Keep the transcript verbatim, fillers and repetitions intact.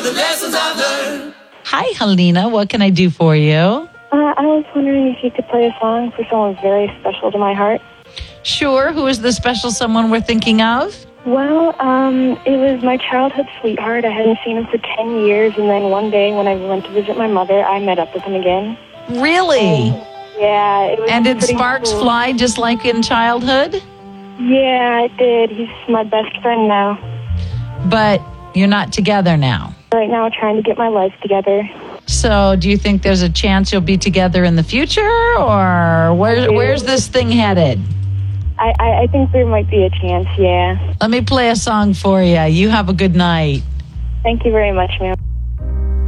the lessons I've learned. Hi, Helena. What can I do for you? Uh, I was wondering if you could play a song for someone very special to my heart. Sure. Who is the special someone we're thinking of? Well, um, it was my childhood sweetheart. I hadn't seen him for ten years, and then one day when I went to visit my mother, I met up with him again. Really? Yeah. It was And did pretty sparks cool. fly just like in childhood? Yeah, it did. He's my best friend now. But you're not together now. Right now, trying to get my life together. So do you think there's a chance you'll be together in the future? Or where, where's this thing headed? I, I, I think there might be a chance, yeah. Let me play a song for you. You have a good night. Thank you very much, ma'am.